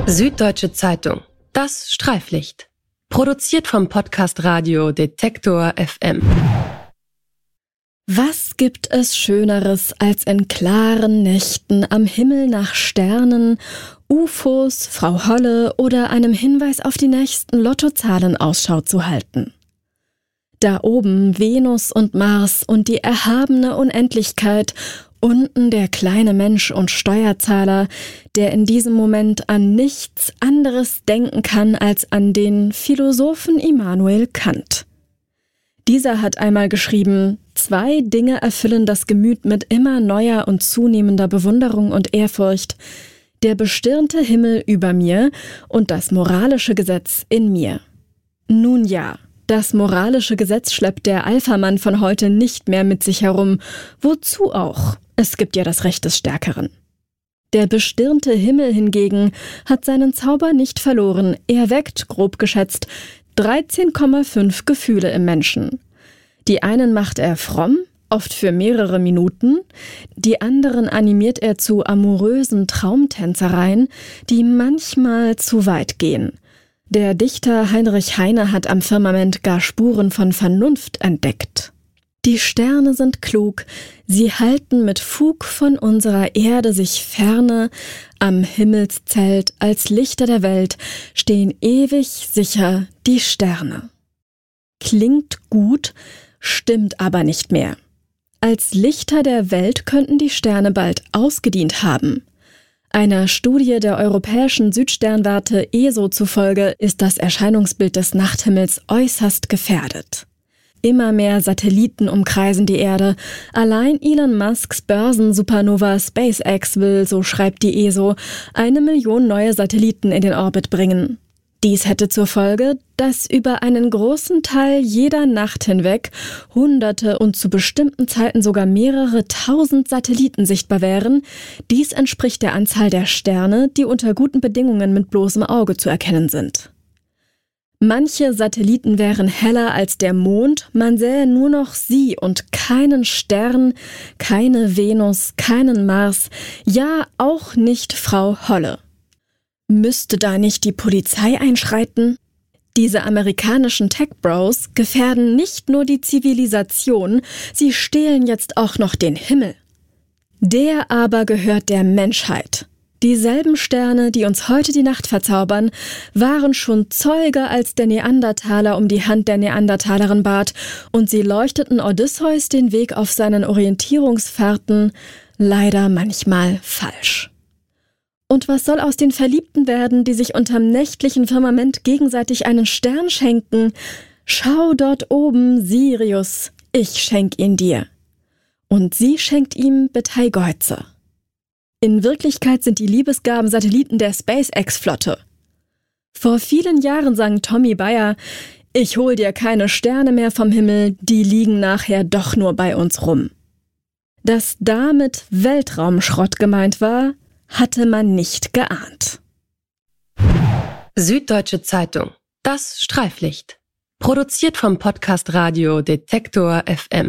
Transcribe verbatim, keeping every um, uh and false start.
Süddeutsche Zeitung, das Streiflicht. Produziert vom Podcast Radio Detektor F M. Was gibt es Schöneres, als in klaren Nächten am Himmel nach Sternen, U F Os, Frau Holle oder einem Hinweis auf die nächsten Lottozahlen Ausschau zu halten? Da oben Venus und Mars und die erhabene Unendlichkeit, unten der kleine Mensch und Steuerzahler, der in diesem Moment an nichts anderes denken kann als an den Philosophen Immanuel Kant. Dieser hat einmal geschrieben: Zwei Dinge erfüllen das Gemüt mit immer neuer und zunehmender Bewunderung und Ehrfurcht: der bestirnte Himmel über mir und das moralische Gesetz in mir. Nun ja, das moralische Gesetz schleppt der Alphamann von heute nicht mehr mit sich herum. Wozu auch? Es gibt ja das Recht des Stärkeren. Der bestirnte Himmel hingegen hat seinen Zauber nicht verloren. Er weckt, grob geschätzt, dreizehn Komma fünf Gefühle im Menschen. Die einen macht er fromm, oft für mehrere Minuten, die anderen animiert er zu amorösen Traumtänzereien, die manchmal zu weit gehen. Der Dichter Heinrich Heine hat am Firmament gar Spuren von Vernunft entdeckt. Die Sterne sind klug, sie halten mit Fug von unserer Erde sich ferne, am Himmelszelt als Lichter der Welt stehen ewig sicher die Sterne. Klingt gut, stimmt aber nicht mehr. Als Lichter der Welt könnten die Sterne bald ausgedient haben. Einer Studie der Europäischen Südsternwarte E S O zufolge ist das Erscheinungsbild des Nachthimmels äußerst gefährdet. Immer mehr Satelliten umkreisen die Erde. Allein Elon Musks Börsensupernova SpaceX will, so schreibt die E S O, eine Million neue Satelliten in den Orbit bringen. Dies hätte zur Folge, dass über einen großen Teil jeder Nacht hinweg Hunderte und zu bestimmten Zeiten sogar mehrere tausend Satelliten sichtbar wären. Dies entspricht der Anzahl der Sterne, die unter guten Bedingungen mit bloßem Auge zu erkennen sind. Manche Satelliten wären heller als der Mond, man sähe nur noch sie und keinen Stern, keine Venus, keinen Mars, ja auch nicht Frau Holle. Müsste da nicht die Polizei einschreiten? Diese amerikanischen Tech-Bros gefährden nicht nur die Zivilisation, sie stehlen jetzt auch noch den Himmel. Der aber gehört der Menschheit. Dieselben Sterne, die uns heute die Nacht verzaubern, waren schon Zeuge, als der Neandertaler um die Hand der Neandertalerin bat, und sie leuchteten Odysseus den Weg auf seinen Orientierungsfahrten leider manchmal falsch. Und was soll aus den Verliebten werden, die sich unterm nächtlichen Firmament gegenseitig einen Stern schenken? Schau dort oben, Sirius, ich schenk ihn dir. Und sie schenkt ihm Beteigeuze. In Wirklichkeit sind die Liebesgaben Satelliten der SpaceX-Flotte. Vor vielen Jahren sang Tommy Bayer: Ich hol dir keine Sterne mehr vom Himmel, die liegen nachher doch nur bei uns rum. Dass damit Weltraumschrott gemeint war, hatte man nicht geahnt. Süddeutsche Zeitung, das Streiflicht. Produziert vom Podcast Radio Detektor F M.